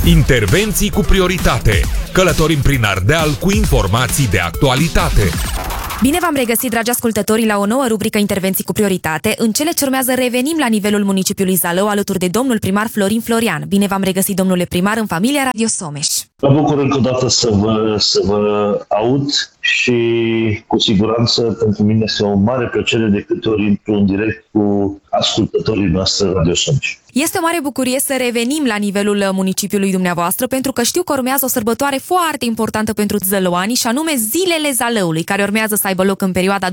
Intervenții cu prioritate. Călătorim prin Ardeal cu informații de actualitate. Bine v-am regăsit, dragi ascultători, la o nouă rubrică Intervenții cu prioritate. În cele ce urmează revenim la nivelul municipiului Zalău alături de domnul primar Florin Florian. Bine v-am regăsit, domnule primar, în familia Radio Someș. Mă bucur încă o dată să vă aud și cu siguranță pentru mine este o mare plăcere de câte ori intru în direct cu ascultătorii noastre Radio Someș. Este o mare bucurie să revenim la nivelul municipiului dumneavoastră, pentru că știu că urmează o sărbătoare foarte importantă pentru zălăuanii, și anume Zilele Zalăului, care urmează să aibă loc în perioada 28-30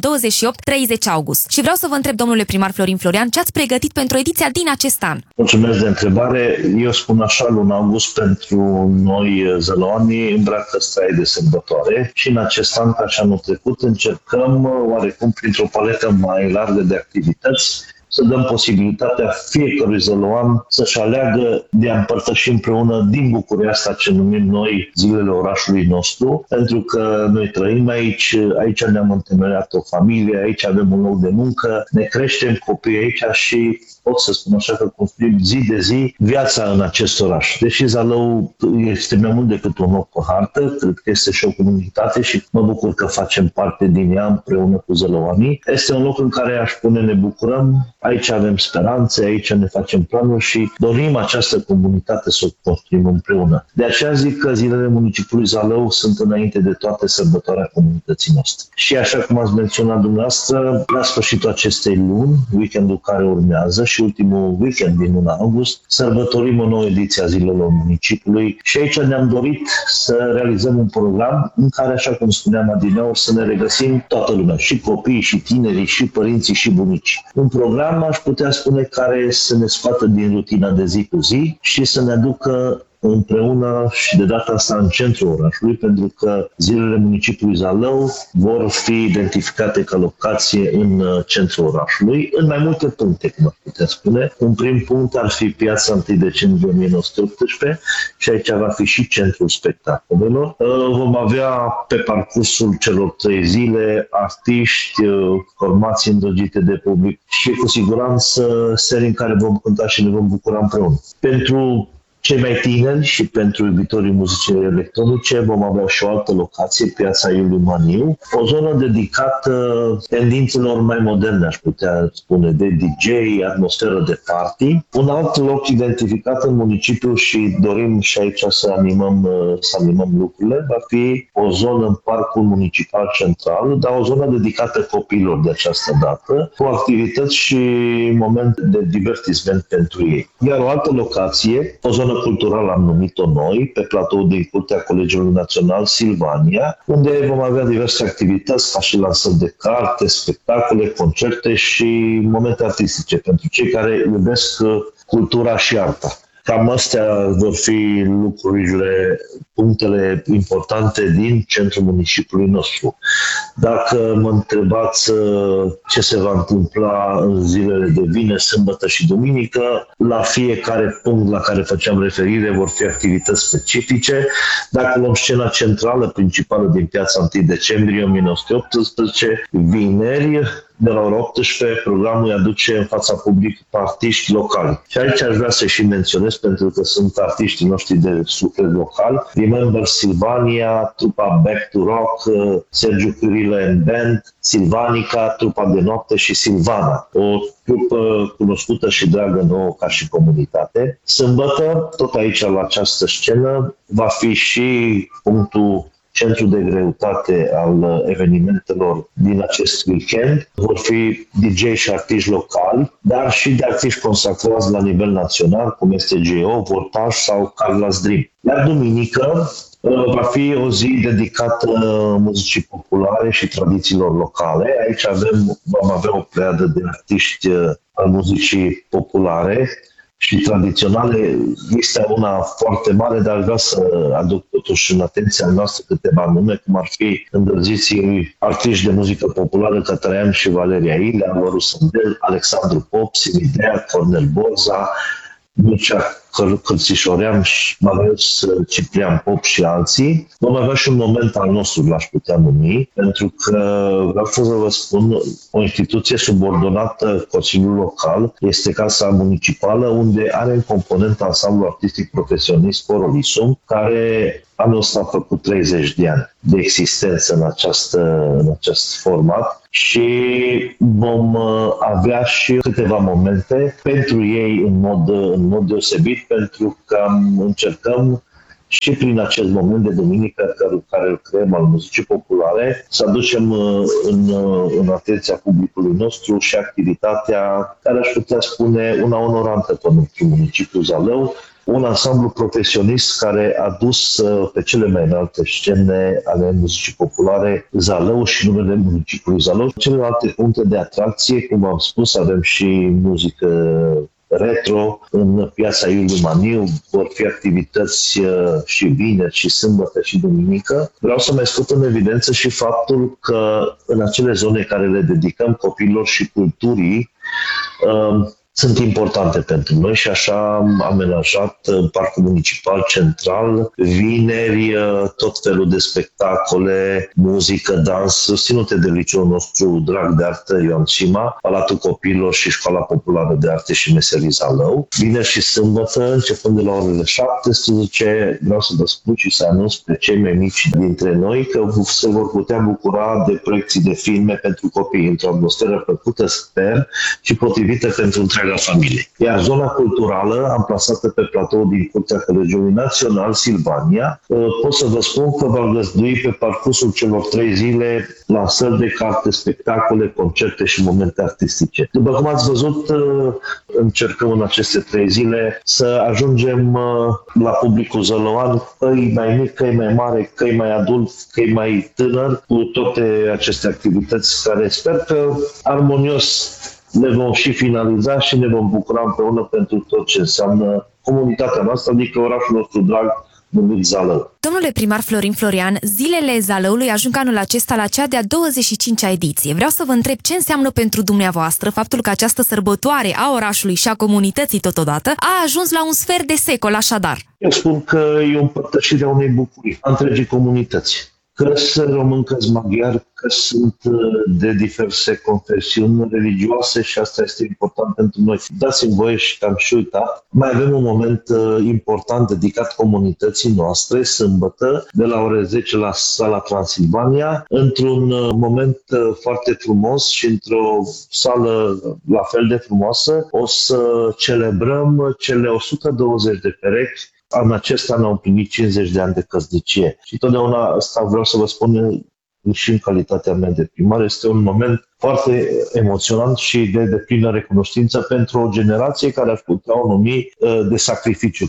august. Și vreau să vă întreb, domnule primar Florin Florian, ce ați pregătit pentru ediția din acest an? Mulțumesc de întrebare. Eu spun așa, luna august pentru noi zălăuanii îmbracă strai de sărbătoare și în acest an, ca și anul trecut, încercăm oarecum printr-o paletă mai largă de activități să dăm posibilitatea fiecărui zălăuan să-și aleagă de a împărtăși împreună din bucuria asta ce numim noi Zilele orașului nostru, pentru că noi trăim aici ne-am întemeiat o familie, aici avem un loc de muncă, ne creștem copiii aici și pot să spun așa că construim zi de zi viața în acest oraș. Deși Zalău este mai mult decât un loc pe hartă, cred că este și o comunitate și mă bucur că facem parte din ea împreună cu zălăuanii. Este un loc în care aș spune ne bucurăm, aici avem speranțe, aici ne facem planuri și dorim această comunitate să o construim împreună. De aceea zic că zilele municipiului Zalău sunt înainte de toate sărbătoarea comunității noastre. Și așa cum ați menționat dumneavoastră, la sfârșitul acestei luni, weekendul care urmează și ultimul weekend din luna august, sărbătorim o nouă ediție a Zilelor Municipiului și aici ne-am dorit să realizăm un program în care, așa cum spuneam adineauri, să ne regăsim toată lumea, și copiii, și tinerii, și părinții, și bunicii. Un program, aș putea spune, care să ne scoată din rutina de zi cu zi și să ne aducă împreună și de data asta în centrul orașului, pentru că zilele municipiului Zalău vor fi identificate ca locație în centrul orașului, în mai multe puncte, cum ar putea spune. Un prim punct ar fi piața 1 decembrie 1918 și aici va fi și centrul spectacolelor. Vom avea pe parcursul celor 3 zile artiști, formații îndrăgite de public și cu siguranță serii în care vom cânta și ne vom bucura împreună. Pentru cei mai tineri și pentru iubitorii muzicii electronice vom avea și o altă locație, piața Iuliu Maniu, o zonă dedicată tendințelor mai moderne, aș putea spune, de DJ, atmosferă de party. Un alt loc identificat în municipiu și dorim și aici să animăm lucrurile, va fi o zonă în Parcul Municipal Central, dar o zonă dedicată copiilor de această dată, cu activități și moment de divertisment pentru ei. Iar o altă locație, o zonă culturală am numit-o noi, pe platou din curtea Colegiului Național Silvania, unde vom avea diverse activități, ca și lansări de carte, spectacole, concerte și momente artistice pentru cei care iubesc cultura și arta. Cam astea vor fi lucrurile, punctele importante din centrul municipiului nostru. Dacă mă întrebați ce se va întâmpla în zilele de vineri, sâmbătă și duminică, la fiecare punct la care făceam referire vor fi activități specifice. Dacă luăm scena centrală principală din piața 1 decembrie 1918, vineri, de la ora 18, programul îi aduce în fața publicului artiști locali. Și aici aș vrea să și menționez, pentru că sunt artiștii noștri de suflet local, Remember Silvania, trupa Back to Rock, Sergiu Curilă and Band, Silvanica, trupa de noapte și Silvana, o trupă cunoscută și dragă nouă ca și comunitate. Sâmbătă, tot aici la această scenă, va fi și punctul centru de greutate al evenimentelor din acest weekend. Vor fi DJ și artiști locali, dar și de artiști consacrați la nivel național, cum este Geo, Voltaj sau Carla's Dream. Iar duminică va fi o zi dedicată muzicii populare și tradițiilor locale. Aici vom avea o pleiadă de artiști al muzicii populare și tradiționale. Este una foarte mare, dar vreau să aduc totuși în atenția noastră câteva nume, cum ar fi îndrăziții artiști de muzică populară Cătărean și Valeria Ilea, Loru Sândel, Alexandru Pop, Simidea, Cornel Borza, Mircea Cărțișorean, Marius Ciprian Pop și alții. Vom avea și un moment al nostru, l-aș putea numi, pentru că vreau să vă spun, o instituție subordonată Consiliului Local este Casa Municipală, unde are în componentă ansamblu artistic profesionist Corolisum, care anul ăsta a făcut 30 de ani de existență în acest format și vom avea și câteva momente pentru ei în mod deosebit, pentru că încercăm și prin acest moment de duminică care îl creăm al muzicii populare să aducem în atenția publicului nostru și activitatea care aș putea spune una onorantă pentru municipiul Zalău, un ansamblu profesionist care a dus pe cele mai înalte scene ale muzicii populare Zalău și numele municipiului Zalău. Celelalte puncte de atracție, cum am spus, avem și muzică retro în piața Iuliu Maniu, vor fi activități și vineri, și sâmbătă, și duminică. Vreau să mai scot în evidență și faptul că în acele zone care le dedicăm copiilor și culturii, sunt importante pentru noi și așa am amenajat în Parcul Municipal Central vineri tot felul de spectacole, muzică, dans, susținute de liceul nostru drag de artă Ioan Cima, Palatul Copiilor și Școala Populară de Arte și Meserii Zalău. Vineri și sâmbătă, începând de la orele 17, vreau să vă spun și să anunț pe cei mai mici dintre noi că se vor putea bucura de proiecții de filme pentru copii într-o atmosferă plăcută, sper, și potrivită pentru întreaga familie. Iar zona culturală, amplasată pe platou din Curtea Colegiului Național, Silvania, pot să vă spun că va găzdui pe parcursul celor 3 zile lansări de carte, spectacole, concerte și momente artistice. După cum ați văzut, încercăm în aceste 3 zile să ajungem la publicul zălăuan, căi mai mic, căi mai mare, căi mai adult, căi mai tânăr, cu toate aceste activități care sper că armonios ne vom și finaliza și ne vom bucura împreună pentru tot ce înseamnă comunitatea noastră, adică orașul nostru drag, numit Zalău. Domnule primar Florin Florian, zilele Zalăului ajung anul acesta la cea de-a 25-a ediție. Vreau să vă întreb ce înseamnă pentru dumneavoastră faptul că această sărbătoare a orașului și a comunității totodată a ajuns la un sfert de secol, așadar. Eu spun că e o împărtășire a unei bucurii a întregii comunități. Că sunt români, că sunt maghiari, că sunt de diverse confesiuni religioase și asta este important pentru noi. Dați-mi voie și că am și uitat. Mai avem un moment important dedicat comunității noastre, sâmbătă, de la ore 10 la Sala Transilvania, într-un moment foarte frumos și într-o sală la fel de frumoasă. O să celebrăm cele 120 de perechi. În acest an au împlinit 50 de ani de căsnicie. Și totdeauna asta vreau să vă spun și în calitatea mea de primar, este un moment foarte emoționant și de deplină recunoștință pentru o generație care aș putea o numi de sacrificiu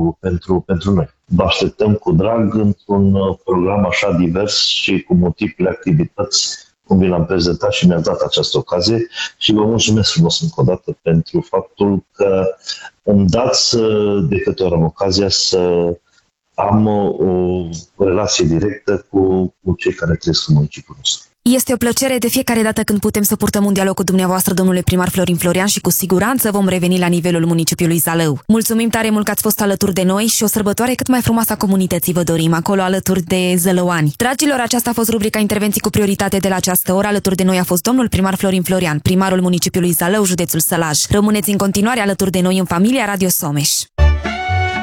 pentru noi. Vă așteptăm cu drag într-un program așa divers și cu multiple activități, cum vi l-am prezentat și mi-ați dat această ocazie și vă mulțumesc frumos încă o dată pentru faptul că îmi dați de câte ori am ocazia să am o relație directă cu cei care trăiesc în municipiul nostru. Este o plăcere de fiecare dată când putem să purtăm un dialog cu dumneavoastră, domnule primar Florin Florian, și cu siguranță vom reveni la nivelul municipiului Zalău. Mulțumim tare mult că ați fost alături de noi și o sărbătoare cât mai frumoasă a comunității vă dorim, acolo alături de zălăuani. Dragilor, aceasta a fost rubrica Intervenții cu prioritate de la această oră. Alături de noi a fost domnul primar Florin Florian, primarul municipiului Zalău, județul Sălaj. Rămâneți în continuare alături de noi în familia Radio Someș.